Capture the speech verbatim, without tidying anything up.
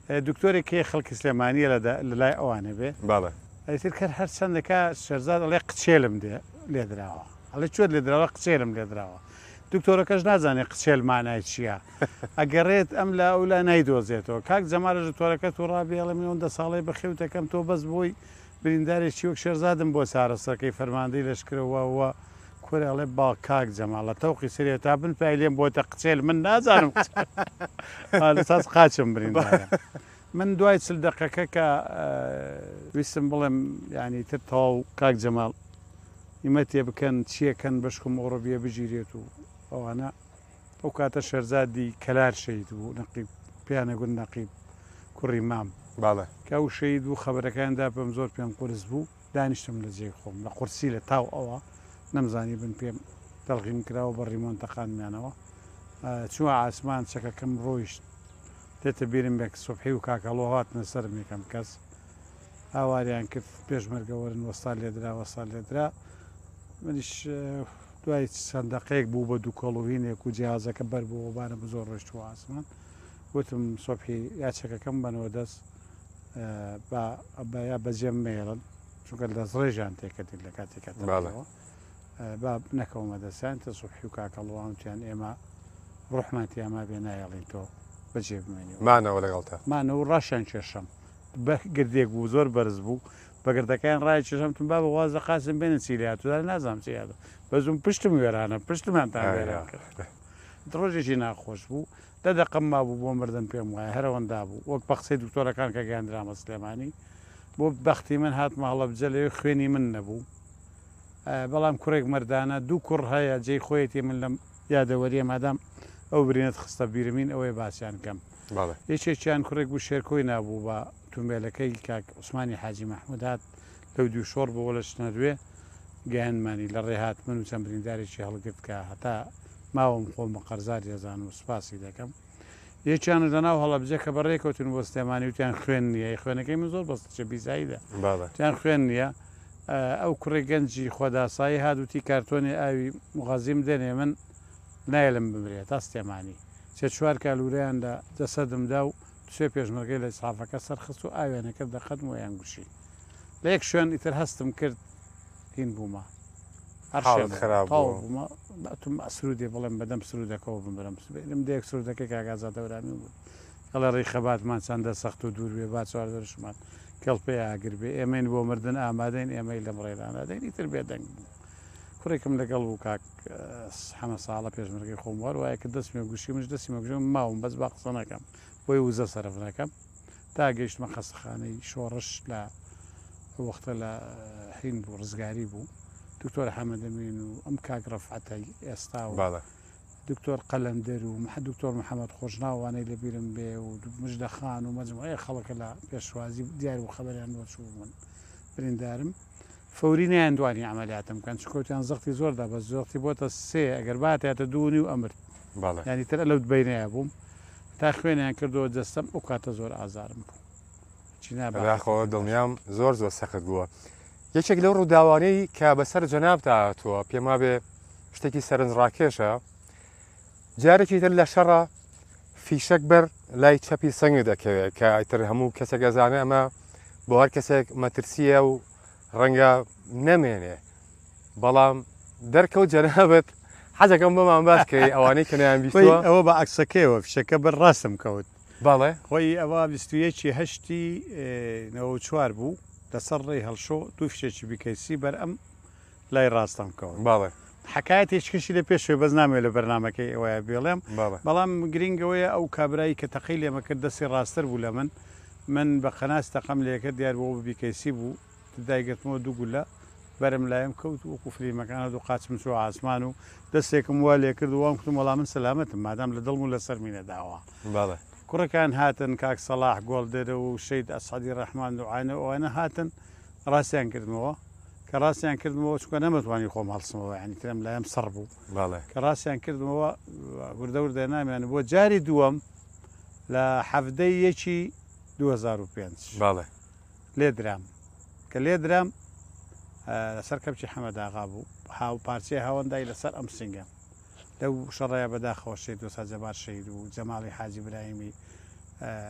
دکتۆری کێ خەڵکی سلێمانیە لە لای ئەوانە بێ ئەیتر کە هەر چەندەکە شێرزاد ئەڵێ قچێلم لێ دراوە ئەڵێ کوێت لێ درراوە قچێلم لێ درراوە دکتۆرەکەش نازانێت قچێل مانای چییە ئەگەڕێت ئەم لە ئەو لا نایدۆزێتەوە کاک جەمالە تۆرەکە تو ڕابێڵە میۆندە ساڵی بەخێوتەکەم تۆ بەس بۆی بریندارێکی وەک شێرزادم بۆ چارەسەکەی فەرماندەی لەشکرەوەوە کورێڵێ با کاک جەماڵە تەوقی سرێت تا بن پای لێم بۆتە قچێل من نازانم ساز قاچم بریندارە من دوای چل دقەکە کە ویستم بڵێم ینی تر تەواو کاک جەماڵ ئیمە تێ بکەن چیەکەن بەشکم ئۆڕۆبیە بگیرێت و ئەوانە ئەو کاتە شێرزادی کەلار شەید بوو نەقیب پیانەگوون نەقیب کوڕی مام کە ئەو شەید بوو خەبەرەکاندا پێم زۆر پێم قورس بوو دانیشتم لە جێ خۆم لە قورسی لە تاو ئەوە نەمزانی بن پێم تەڵغیم کراوە بە ڕیمۆنتەقانمیانەوە چووە ئاسمان چەکەکەم ڕۆیشت دێتە بیرم بێک سوبحی و کاکەڵۆ هاتنە سەرم یەکەم کەس ئاواریان کرد پێشمەرگەوەرن وەستا لێدرا وەستا لێدرا منیش دوای چەندەقەیەک بوو بە دوو کۆڵوهینێک و جیازەکە بەر بووەبانە بە زۆر ڕۆشت و ئاسمان وتم سۆبحی یا چەکەکەم بنەوە دەست یا بەجێم مێڵن چونکە دەست ڕێژیان تێکەتی لە کاتێکەوە با نەکەومە دەستیان تە سوبحی و کاکەڵوانتیان ئێمە ڕحمەتی ئەما بێ نایەڵین تۆ بەجێ بمێنی مانەوە لەگەڵتە مانەوە ڕاشیان کێشەم بە گردێک بوو زۆر بەرز بوو بەگردەکەیان ڕای چێشەمتم با بە وازە قاسم بێنە چیلات و نازانم چیادە بەزوم پشتم وێرانە پشتمان تا وێران کرد ڕۆژێکی ناخۆش بوو دە دەقەم ما بوو بۆ مردن پێم وایە هەرەوەندا بوو وەک بە قسەی دکتۆرەکان کە گەیاندرامە سلێمانی بۆ بەختی من هاتمە هەڵە بجە لەوێ خوێنی من نەبوو بەڵام کوڕێک مردانە دوو کوڕ هەیە جێی خۆیەتی من لەم یادەوەریە مادام ئەو برینەت خستە بیرمین ئەوەی باسییان کەم یەکێکیان کوڕێک بوو شێرکۆی نابوو بە تومبێلەکەی کاک عوسمانی حاجی مەحموود هات لەو دوو شۆڕ بۆ لە شنەدوێ گەیانمانی لە ڕێهات من و چەند بریندارێکی هەڵگرت کە هەتا ماوەم خۆمە قەرزار ێزان و سوپاسی دەکەم یەکیان لەناو هەڵەبجە کە بەڕێکەوتن بۆ سلێمانی وتیان خوێن نییە خوێنەکەی من زۆر بەستە بیزاییدا تیان خوێن نییە ئەو کوڕی گەنجی خۆداسایی هادوتی کارتۆنی ئاوی مغازیم دێنێ من نایلم بمرێت تا سلێمانی سێ چوار کالوریان لە دەسەدمدا و سوێ پێشمەرگەی لە سافەکە سەرخست و ئاوێنەکە دەخەتم ویان گوشی لە یەک شوێن ئیتر هەستم کرد هین بوومە هەرتم ئەسرودێ بڵێم بەدەم سرودەکەەوە بمرم لەم دەیەک سرودەکەی کاگازا دەورانی بوو کەڵە ڕێی خەباتمان چەندە سەخت و دوور بێ با چواردەشمان کەڵپێ ئاگر بێ ئێمەین بۆ مردن ئامادەین ئێمەی لەم ڕێرانادەین ئیتر بێدەنگ بوو کوڕێکم لەگەڵ بوو کاک حەمە ساڵە پێشمەرگەی خۆم وار وایە کە دەستمێ گوشی منش دەستی مەگوژم ماوم بەس با قسە نەکەم بۆی وزە سەرف نەکەم تا گەیشتمە خەستەخانەی شۆڕش لە وەختە لە هین بوو ڕزگاری بوو دکتۆر حەمەدەمین و ئەم کاک ڕەفعەتەی ئێستا و دکتۆر قەلەندەر و دکتۆر محەممەد خۆشناوانەی لەبیرم بێ و مژدەخان و مەجموعەیە خەڵکە لە پێشوازی دیار و خەبەریان وەچوو من بریندارم فەوری نیان دوانی ئەمەلیاتم کەن چکۆتیان زەختی زۆردا بە زۆختی بۆتە سێ ئەگەر باتێتە دوونی و ئەمرد ینی تر لەو بینەیە بووم تا خوێنیان کردەوە دەستم ئەو کاتە زۆر ئازارم بوو خۆ دڵنیام زۆر زۆر سەخت بووە یەکێک لەو ڕووداوانەی کە بەسەر جەناب داهاتووە پێما بێ شتێکی سەرنجڕاکێشە جارێکی تر لە شەڕە فیشەک بەر لای چەپی سەنگ دەکەوێت کە ئیتر هەموو کەسێک گەزانێ ئەمە بۆ هەر کەسێک مەترسیە و ڕەنگە نەمێنێ بەڵام دەرکەوت جەنابەت حەزەکەم بەمان باسکەی ئەوانەی کەنیان بیستوە ئەوە بە عکسەکەیەوە فشەکە بەر ڕاستم کەوت باڵێ خۆی ئەوە بیستویەکی هەشتی نەوە چوار بوو لەسەر ڕێی هەڵشۆ دوو فشێکی بیکەیسی بەر ئەم لای ڕاستم کەوت باڵێ حکایەت هیچکەشی لە پێشوێ بەس نامێت لە بەرنمەکەی ئەوەیە بێڵێم بەڵام گرنگەوەیە ئەو کابرایی کە تەقی لێمە کرد دەستی ڕاستتر بوو لە من من بە قەناس تەقەم لێکرد دیار بۆ بیکەیسی بوو دایگرتمەوە دوو گولە بەرم لایم کەوت وەکو فریمەکانە دوو قاچم چوە ئاسمان و دەستێکم وا لێ کرد وام کتم وەڵام من سەلامەتم مادام لە دڵم و لە سەرمینە داوە کوڕەکان هاتن کاک سەلاح گۆڵ دێرە و شەید ئەسعەدی ڕەحمان دوعاینە ئەوانە هاتن ڕاستیان کردمەوە کە ڕاستیان کردمەوە چکە نەمەتوانی خۆم هەڵسمەوە ینی ترم لایم سەر بوو کە ڕاستیان کردمەوە وردە وردە نامیان بۆ جاری دووەم لە حەفدەی یەکی دوو هەزار و پێنج لێ درام کە لێ درام لەسەر کەپچی حەمەداغا بوو هاو پارچەی هاوەندای لەسەر ئەم سنگە لەو شەڕەیە بەداخەوە شەید و سەجەبار شەید و جەماڵی حاجی برایمی